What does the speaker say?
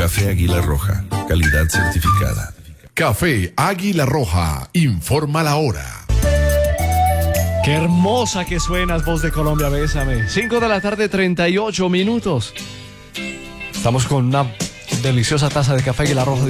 Café Águila Roja, calidad certificada. Café Águila Roja, informa la hora. Qué hermosa que suenas, Voz de Colombia, bésame. 5 de la tarde, 38 minutos. Estamos con una deliciosa taza de café Águila Roja